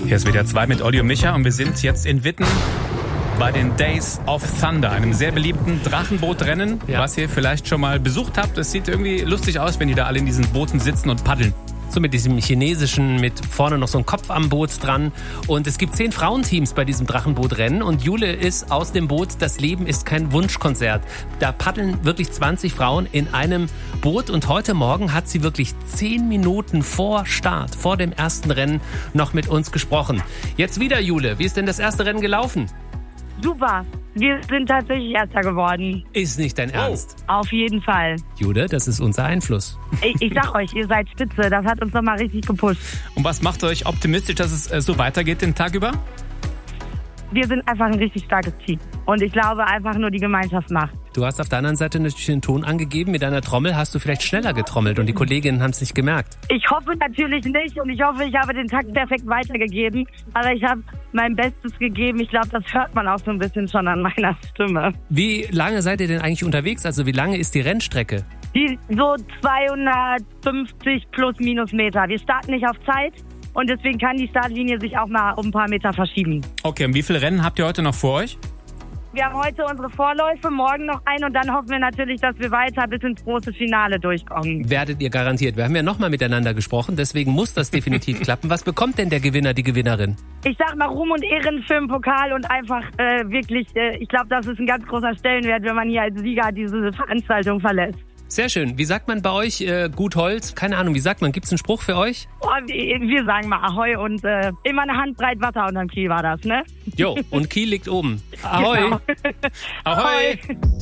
Hier ist WDR 2 mit Olli und Micha und wir sind jetzt in Witten bei den Days of Thunder, einem sehr beliebten Drachenbootrennen, was ihr vielleicht schon mal besucht habt. Es sieht irgendwie lustig aus, wenn die da alle in diesen Booten sitzen und paddeln. So mit diesem chinesischen, mit vorne noch so ein Kopf am Boot dran. Und es gibt 10 Frauenteams bei diesem Drachenbootrennen. Und Jule ist aus dem Boot. Das Leben ist kein Wunschkonzert. Da paddeln wirklich 20 Frauen in einem Boot. Und heute Morgen hat sie wirklich 10 Minuten vor Start, vor dem ersten Rennen, noch mit uns gesprochen. Jetzt wieder, Jule. Wie ist denn das erste Rennen gelaufen? Super. Wir sind tatsächlich Erster geworden. Ist nicht dein Ernst? Auf jeden Fall. Jule, das ist unser Einfluss. Ich sag euch, ihr seid spitze. Das hat uns nochmal richtig gepusht. Und was macht euch optimistisch, dass es so weitergeht den Tag über? Wir sind einfach ein richtig starkes Team. Und ich glaube, einfach nur die Gemeinschaft macht. Du hast auf der anderen Seite natürlich den Ton angegeben. Mit deiner Trommel hast du vielleicht schneller getrommelt und die Kolleginnen haben es nicht gemerkt. Ich hoffe natürlich nicht und ich hoffe, ich habe den Takt perfekt weitergegeben. Aber ich habe mein Bestes gegeben. Ich glaube, das hört man auch so ein bisschen schon an meiner Stimme. Wie lange seid ihr denn eigentlich unterwegs? Also wie lange ist die Rennstrecke? Die so 250 plus minus Meter. Wir starten nicht auf Zeit. Und deswegen kann die Startlinie sich auch mal um ein paar Meter verschieben. Okay, und wie viele Rennen habt ihr heute noch vor euch? Wir haben heute unsere Vorläufe, morgen noch ein und dann hoffen wir natürlich, dass wir weiter bis ins große Finale durchkommen. Werdet ihr garantiert. Wir haben ja nochmal miteinander gesprochen, deswegen muss das definitiv klappen. Was bekommt denn der Gewinner, die Gewinnerin? Ich sag mal Ruhm und Ehren für den Pokal und einfach wirklich, ich glaube, das ist ein ganz großer Stellenwert, wenn man hier als Sieger diese Veranstaltung verlässt. Sehr schön. Wie sagt man bei euch gut Holz? Keine Ahnung, wie sagt man? Gibt es einen Spruch für euch? Oh, wir sagen mal Ahoi und immer eine Handbreit Wasser unterm Kiel war das, ne? Jo, und Kiel liegt oben. Ahoi! Genau. Ahoi!